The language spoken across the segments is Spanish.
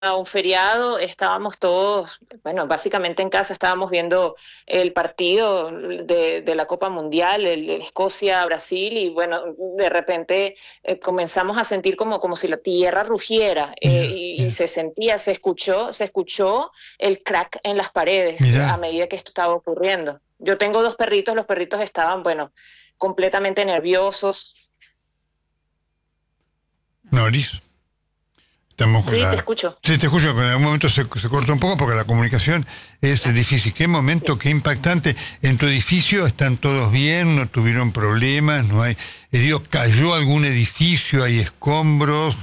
un feriado, estábamos todos, bueno, básicamente en casa estábamos viendo el partido de la Copa Mundial, el Escocia-Brasil, y bueno, de repente comenzamos a sentir como si la tierra rugiera, Mira, y mira, se escuchó el crack en las paredes a mira, medida que esto estaba ocurriendo. Yo tengo dos perritos, los perritos estaban, bueno, completamente nerviosos. Noris, estamos con Sí, te la... escucho. Sí, te escucho, que en algún momento se corta un poco porque la comunicación es difícil. ¿Qué momento, Sí. qué impactante? ¿En tu edificio están todos bien? ¿No tuvieron problemas? ¿No hay heridos? ¿Cayó algún edificio? ¿Hay escombros?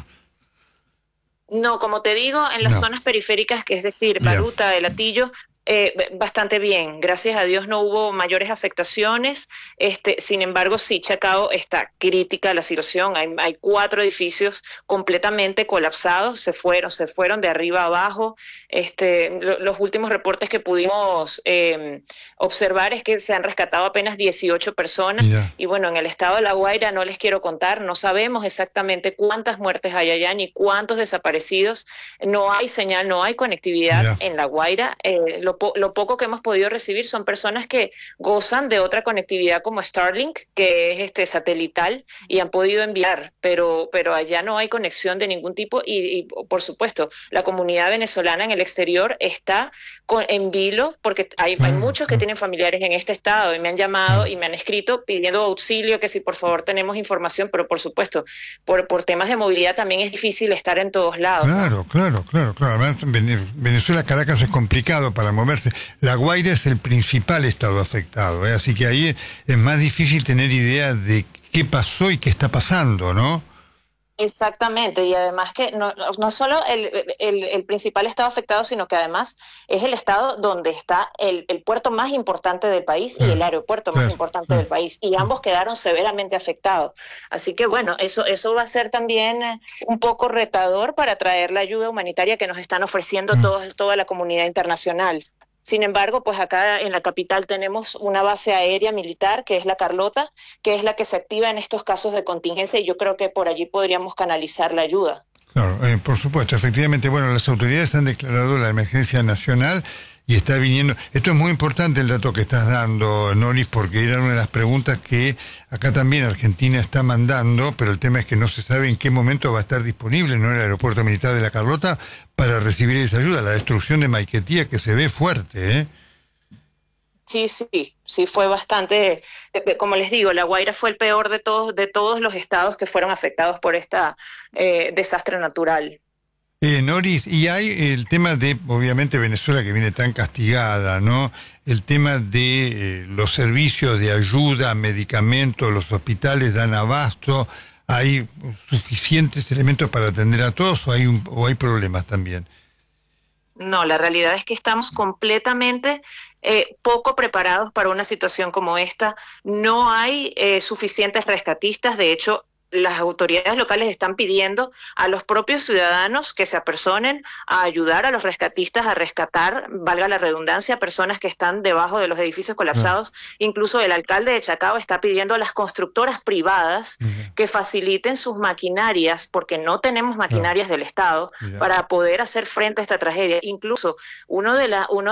No, como te digo, en las No, zonas periféricas, que es decir, bien. Baruta, El Hatillo, bastante bien. Gracias a Dios no hubo mayores afectaciones. Sin embargo, sí, Chacao está crítica la situación. Hay cuatro edificios completamente colapsados, se fueron de arriba a abajo. Los últimos reportes que pudimos observar es que se han rescatado apenas 18 personas. Mira, Y bueno, en el estado de La Guaira no les quiero contar, no sabemos exactamente cuántas muertes hay allá ni cuántos desaparecidos. No hay señal, no hay conectividad mira. en La Guaira. Lo poco que hemos podido recibir son personas que gozan de otra conectividad como Starlink, que es satelital, y han podido enviar, pero allá no hay conexión de ningún tipo y por supuesto la comunidad venezolana en el exterior está en vilo porque hay Claro, muchos que claro, tienen familiares en este estado y me han llamado claro. y me han escrito pidiendo auxilio, que si por favor tenemos información, pero por supuesto, por temas de movilidad también es difícil estar en todos lados, ¿no? Claro, claro, claro, claro. Además, Venezuela, Caracas es complicado para moverse. La Guaira es el principal estado afectado, ¿eh? Así que ahí es más difícil tener idea de qué pasó y qué está pasando, ¿no? Exactamente, y además que no solo el principal estado afectado, sino que además es el estado donde está el puerto más importante del país y el Claro, aeropuerto más claro, importante del claro. país, y ambos quedaron severamente afectados. Así que bueno, eso va a ser también un poco retador para traer la ayuda humanitaria que nos están ofreciendo Mm. toda la comunidad internacional. Sin embargo, pues acá en la capital tenemos una base aérea militar, que es la Carlota, que es la que se activa en estos casos de contingencia y yo creo que por allí podríamos canalizar la ayuda. Claro, por supuesto, efectivamente, bueno, las autoridades han declarado la emergencia nacional y está viniendo. Esto es muy importante el dato que estás dando, Noris, porque era una de las preguntas que acá también Argentina está mandando, pero el tema es que no se sabe en qué momento va a estar disponible, ¿no?, el aeropuerto militar de La Carlota para recibir esa ayuda. La destrucción de Maiquetía que se ve fuerte, ¿eh? Sí, sí, sí fue bastante, como les digo, La Guaira fue el peor de todos los estados que fueron afectados por esta desastre natural. Noris, y hay el tema de, obviamente, Venezuela que viene tan castigada, ¿no? El tema de los servicios de ayuda, medicamentos, los hospitales dan abasto, ¿hay suficientes elementos para atender a todos o hay problemas también? No, la realidad es que estamos completamente poco preparados para una situación como esta. No hay suficientes rescatistas. De hecho, las autoridades locales están pidiendo a los propios ciudadanos que se apersonen a ayudar a los rescatistas a rescatar, valga la redundancia, personas que están debajo de los edificios Ah, colapsados. Incluso el alcalde de Chacao está pidiendo a las constructoras privadas mira, que faciliten sus maquinarias, porque no tenemos ah, maquinarias del Estado mira, para poder hacer frente a esta tragedia. Incluso uno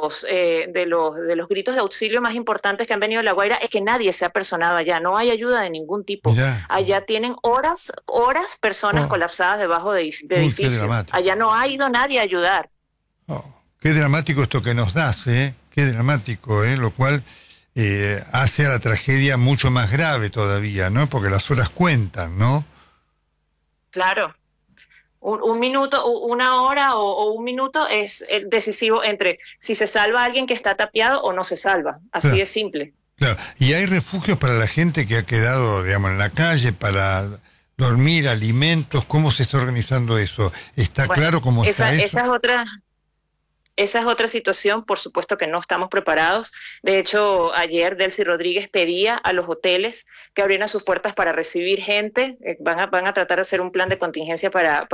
de los gritos de auxilio más importantes que han venido de La Guaira es que nadie se ha personado allá, no hay ayuda de ningún tipo. mira, Allá tienen horas personas oh, colapsadas debajo de uy, qué edificios. dramático. Allá no ha ido nadie a ayudar. Oh, qué dramático esto que nos das, ¿eh? Qué dramático, ¿eh? Lo cual hace a la tragedia mucho más grave todavía, ¿no? Porque las horas cuentan, ¿no? Claro. Un minuto, una hora o un minuto es decisivo entre si se salva a alguien que está tapiado o no se salva. Así Claro, de simple. claro. Y hay refugios para la gente que ha quedado, digamos, en la calle para dormir, alimentos. ¿Cómo se está organizando eso? ¿Está Bueno, claro cómo está eso? esa es otra. Esa es otra situación, por supuesto que no estamos preparados. De hecho, ayer Delcy Rodríguez pedía a los hoteles que abrieran sus puertas para recibir gente. Van a tratar de hacer un plan de contingencia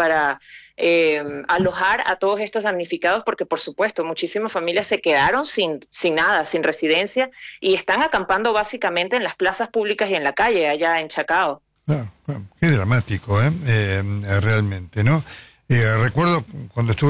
para alojar a todos estos damnificados, porque por supuesto muchísimas familias se quedaron sin nada, sin residencia, y están acampando básicamente en las plazas públicas y en la calle allá en Chacao. Claro, claro. Qué dramático, ¿eh? Realmente, ¿no? Recuerdo cuando estuve